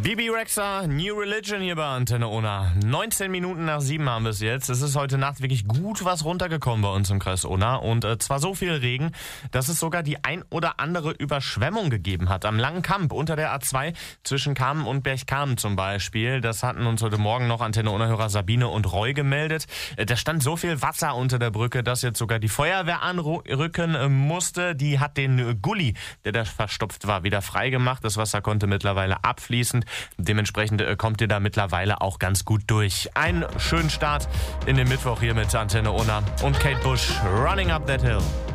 Bibi Rexha, New Religion hier bei Antenne Unna. 19 Minuten nach 7 haben wir es jetzt. Es ist heute Nacht wirklich gut was runtergekommen bei uns im Kreis Unna. Und zwar so viel Regen, dass es sogar die ein oder andere Überschwemmung gegeben hat. Am Langen Kamp unter der A2 zwischen Kamen und Berchtesgaden zum Beispiel. Das hatten uns heute Morgen noch Antenne Unna-Hörer Sabine und Roy gemeldet. Da stand so viel Wasser unter der Brücke, dass jetzt sogar die Feuerwehr anrücken musste. Die hat den Gully, der da verstopft war, wieder freigemacht. Das Wasser konnte mittlerweile abfließen. Dementsprechend kommt ihr da mittlerweile auch ganz gut durch. Einen schönen Start in den Mittwoch hier mit Antenne Unna und Kate Bush, Running Up That Hill.